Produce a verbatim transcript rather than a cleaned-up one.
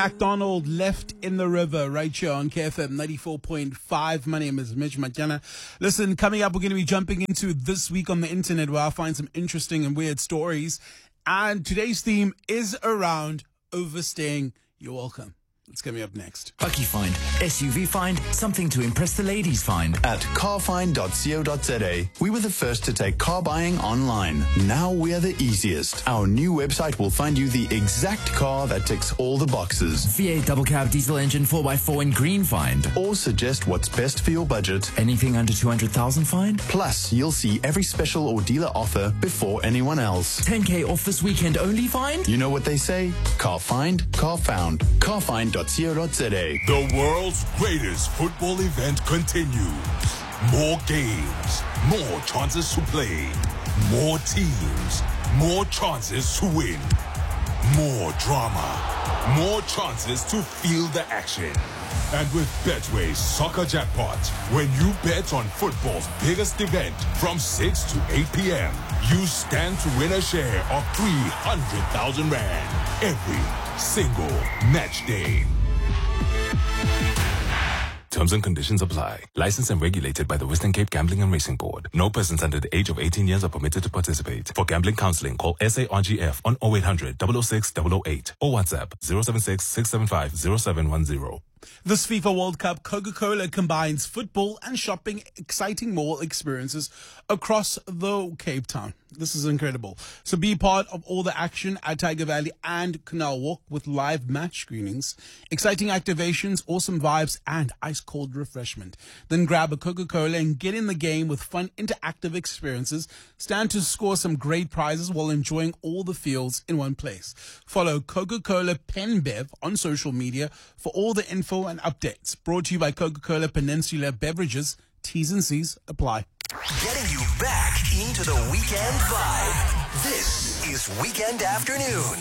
McDonald left in the river right here on K F M ninety-four point five. My name is Mitch Matjana. Listen, coming up, we're going to be jumping into this week on the internet where I'll find some interesting and weird stories. And today's theme is around overstaying. You're welcome. It's coming up next. Bucky Find, S U V Find, something to impress the ladies find. At car find dot co dot za, we were the first to take car buying online. Now we're the easiest. Our new website will find you the exact car that ticks all the boxes. V eight double cab diesel engine four by four in green find. Or suggest what's best for your budget. Anything under two hundred thousand find. Plus, you'll see every special or dealer offer before anyone else. ten K off this weekend only find. You know what they say? Car find, car found. car find dot co dot za. The world's greatest football event continues. More games, more chances to play, more teams, more chances to win, more drama, more chances to feel the action. And with Betway's Soccer Jackpot, when you bet on football's biggest event from six to eight p.m., you stand to win a share of three hundred thousand rand every single match day. Terms and conditions apply. Licensed and regulated by the Western Cape Gambling and Racing Board. No persons under the age of eighteen years are permitted to participate. For gambling counseling, call S A R G F on oh eight hundred, double oh six, double oh eight or WhatsApp zero seven six, six seven five, zero seven one zero. This FIFA World Cup, Coca-Cola combines football and shopping, exciting mall experiences across the Cape Town. This is incredible. So be part of all the action at Tiger Valley and Canal Walk with live match screenings, exciting activations, awesome vibes, and ice-cold refreshment. Then grab a Coca-Cola and get in the game with fun, interactive experiences. Stand to score some great prizes while enjoying all the feels in one place. Follow Coca-Cola PenBev on social media for all the info and updates. Brought to you by Coca-Cola Peninsula Beverages. T's and C's apply. Getting you back into the weekend vibe. This is Weekend Afternoons.